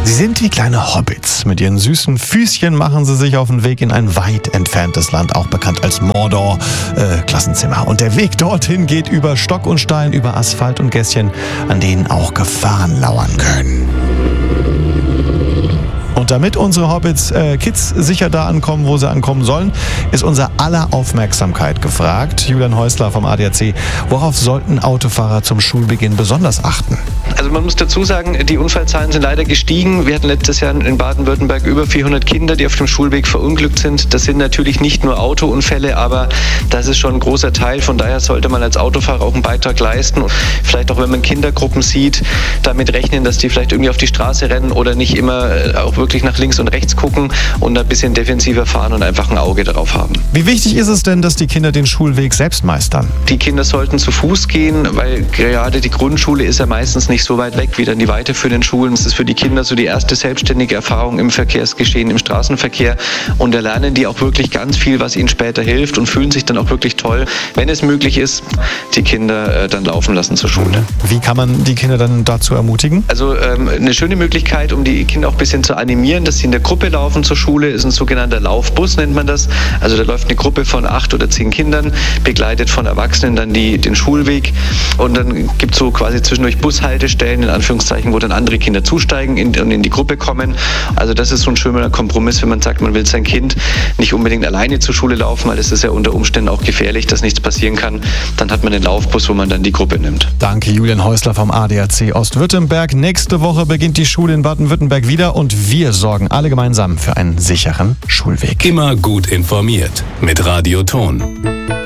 Sie sind wie kleine Hobbits. Mit ihren süßen Füßchen machen sie sich auf den Weg in ein weit entferntes Land, auch bekannt als Mordor, Klassenzimmer. Und der Weg dorthin geht über Stock und Stein, über Asphalt und Gässchen, an denen auch Gefahren lauern können. Und damit unsere Hobbits-Kids sicher da ankommen, wo sie ankommen sollen, ist unser aller Aufmerksamkeit gefragt. Julian Häusler vom ADAC. Worauf sollten Autofahrer zum Schulbeginn besonders achten? Also man muss dazu sagen, die Unfallzahlen sind leider gestiegen. Wir hatten letztes Jahr in Baden-Württemberg über 400 Kinder, die auf dem Schulweg verunglückt sind. Das sind natürlich nicht nur Autounfälle, aber das ist schon ein großer Teil. Von daher sollte man als Autofahrer auch einen Beitrag leisten. Und vielleicht auch, wenn man Kindergruppen sieht, damit rechnen, dass die vielleicht irgendwie auf die Straße rennen oder nicht immer auch wirklich nach links und rechts gucken und ein bisschen defensiver fahren und einfach ein Auge darauf haben. Wie wichtig ist es denn, dass die Kinder den Schulweg selbst meistern? Die Kinder sollten zu Fuß gehen, weil gerade die Grundschule ist ja meistens nicht so weit weg wie dann die weiterführenden Schulen. Es ist für die Kinder so die erste selbstständige Erfahrung im Verkehrsgeschehen, im Straßenverkehr. Und da lernen die auch wirklich ganz viel, was ihnen später hilft und fühlen sich dann auch wirklich toll, wenn es möglich ist, die Kinder dann laufen lassen zur Schule. Wie kann man die Kinder dann dazu ermutigen? Also eine schöne Möglichkeit, um die Kinder auch ein bisschen zu animieren, dass sie in der Gruppe laufen zur Schule, ist ein sogenannter Laufbus, nennt man das. Also da läuft eine Gruppe von 8 oder 10 Kindern, begleitet von Erwachsenen dann den Schulweg. Und dann gibt es so quasi zwischendurch Bushaltestellen, in Anführungszeichen, wo dann andere Kinder zusteigen und in die Gruppe kommen. Also das ist so ein schöner Kompromiss, wenn man sagt, man will sein Kind nicht unbedingt alleine zur Schule laufen, weil es ist ja unter Umständen auch gefährlich, dass nichts passieren kann. Dann hat man den Laufbus, wo man dann die Gruppe nimmt. Danke, Julian Häusler vom ADAC Ostwürttemberg. Nächste Woche beginnt die Schule in Baden-Württemberg wieder und wir sorgen alle gemeinsam für einen sicheren Schulweg. Immer gut informiert mit Radio Ton.